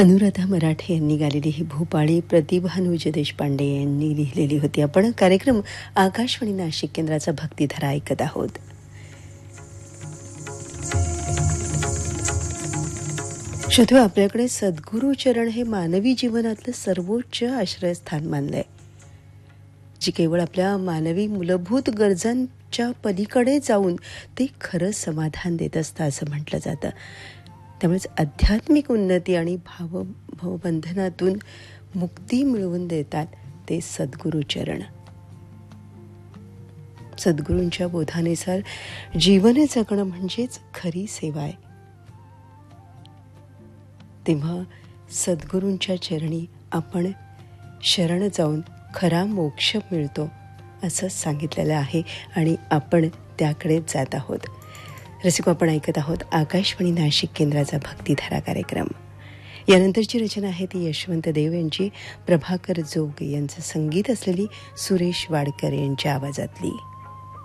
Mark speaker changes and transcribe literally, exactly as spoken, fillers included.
Speaker 1: अनुराधा मराठे यांनी गालेली ही भूपाळी प्रतिभानुज देशपांडे यांनी लिहिलेली होती. आपण कार्यक्रम आकाशवाणी नाशिक केंद्राचा भक्तिधारा ऐकत आहोत. श्रोते, आपल्याकडे सद्गुरू चरण हे मानवी जीवनातलं सर्वोच्च आश्रयस्थान मानलंय, जी केवळ आपल्या मानवी मूलभूत गरजांच्या पलीकडे जाऊन ते खरं समाधान देत असतं असं म्हटलं जातं. त्यामुळेच आध्यात्मिक उन्नती आणि भाव भावबंधनातून मुक्ती मिळवून देतात ते सद्गुरूचरण. सद्गुरूंच्या बोधानुसार जीवन जगणं म्हणजेच खरी सेवा आहे. तेव्हा सद्गुरूंच्या चरणी आपण शरण जाऊन खरा मोक्ष मिळतो असं सांगितलेलं आहे आणि आपण त्याकडे जात आहोत. रसिको, आपण ऐकत आहोत आकाशवाणी नाशिक केंद्राचा भक्तिधारा कार्यक्रम. यानंतरची रचना आहे ती यशवंत देव यांची, प्रभाकर जोग यांचं संगीत असलेली सुरेश वाडकर यांच्या आवाजातली.